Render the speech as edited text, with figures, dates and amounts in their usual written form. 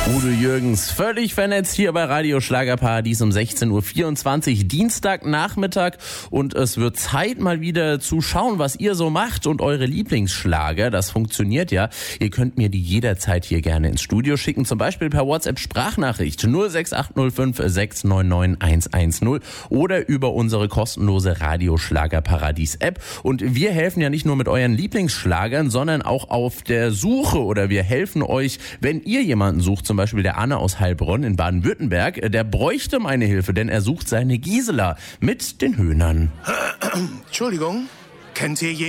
Udo Jürgens, völlig vernetzt hier bei Radio Schlagerparadies um 16.24 Uhr, Dienstagnachmittag, und es wird Zeit, mal wieder zu schauen, was ihr so macht und eure Lieblingsschlager. Das funktioniert ja. Ihr könnt mir die jederzeit hier gerne ins Studio schicken, zum Beispiel per WhatsApp-Sprachnachricht 06805 699 110 oder über unsere kostenlose Radio Schlagerparadies-App. Und wir helfen ja nicht nur mit euren Lieblingsschlagern, sondern auch auf der Suche, oder wir helfen euch, wenn ihr jemanden sucht, zum Beispiel der Anne aus Heilbronn in Baden-Württemberg, der bräuchte meine Hilfe, denn er sucht seine Gisela mit den Höhnern. Entschuldigung, kennt ihr